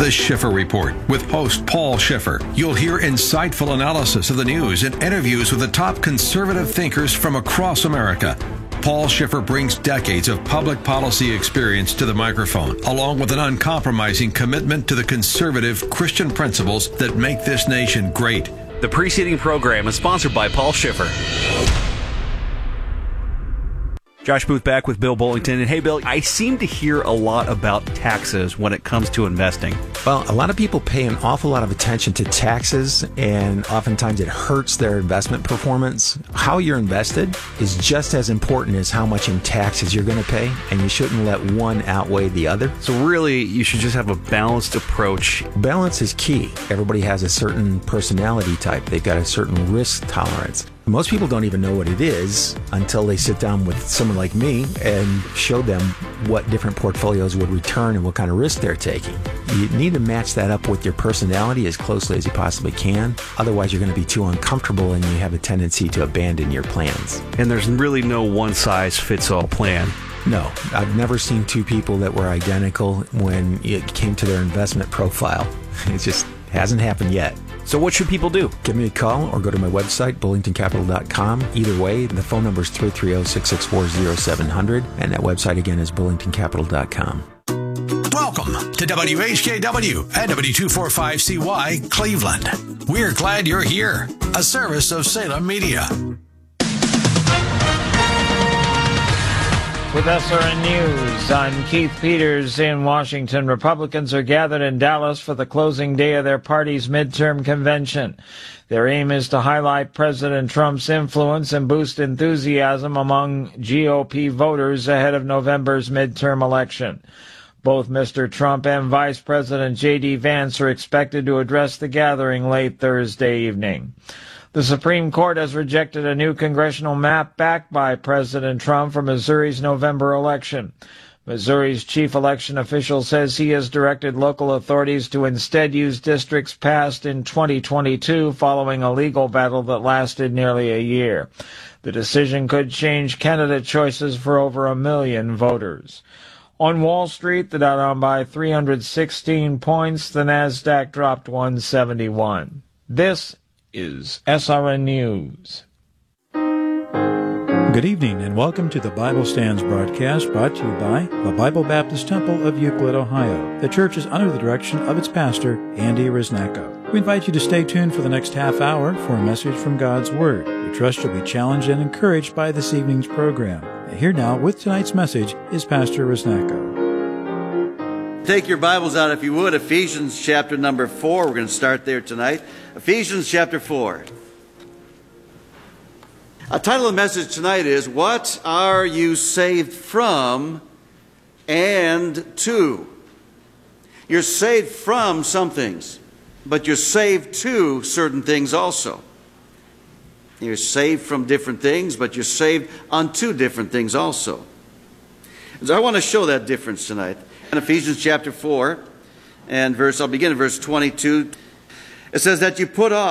The Schiffer Report with host Paul Schiffer. You'll hear insightful analysis of the news and interviews with the top conservative thinkers from across America. Paul Schiffer brings decades of public policy experience to the microphone, along with an uncompromising commitment to the conservative Christian principles that make this nation great. The preceding program is sponsored by Paul Schiffer. Josh Booth back with Bill Bullington. And hey, Bill, I seem to hear a lot about taxes when it comes to investing. Well, a lot of people pay an awful lot of attention to taxes, and oftentimes it hurts their investment performance. How you're invested is just as important as how much in taxes you're going to pay, and you shouldn't let one outweigh the other. So really, you should just have a balanced approach. Balance is key. Everybody has a certain personality type. They've got a certain risk tolerance. Most people don't even know what it is until they sit down with someone like me and show them what different portfolios would return and what kind of risk they're taking. You need to match that up with your personality as closely as you possibly can. Otherwise, you're going to be too uncomfortable and you have a tendency to abandon your plans. And there's really no one-size-fits-all plan. No, I've never seen two people that were identical when it came to their investment profile. It just hasn't happened yet. So what should people do? Give me a call or go to my website, bullingtoncapital.com. Either way, the phone number is 330-664-0700, and that website again is bullingtoncapital.com. Welcome to WHKW and W245CY Cleveland. We're glad you're here. A service of Salem Media. With SRN News, I'm Keith Peters in Washington. Republicans are gathered in Dallas for the closing day of their party's midterm convention. Their aim is to highlight President Trump's influence and boost enthusiasm among GOP voters ahead of November's midterm election. Both Mr. Trump and Vice President J.D. Vance are expected to address the gathering late Thursday evening. The Supreme Court has rejected a new congressional map backed by President Trump for Missouri's November election. Missouri's chief election official says he has directed local authorities to instead use districts passed in 2022 following a legal battle that lasted nearly a year. The decision could change candidate choices for over 1 million voters. On Wall Street, the Dow down by 316 points. The Nasdaq dropped 171. This is SRN News. Good evening and welcome to the Bible Stands broadcast brought to you by the Bible Baptist Temple of Euclid, Ohio. The church is under the direction of its pastor, Andy Risnacko. We invite you to stay tuned for the next half hour for a message from God's Word. We trust you'll be challenged and encouraged by this evening's program. Here now with tonight's message is Pastor Risnacko. Take your Bibles out if you would. Ephesians chapter number 4. We're going to start there tonight. Ephesians chapter 4. The title of the message tonight is, What Are You Saved From and To? You're saved from some things, but you're saved to certain things also. You're saved from different things, but you're saved unto different things also. And so I want to show that difference tonight. In Ephesians chapter 4, and I'll begin at verse 22. It says that you put off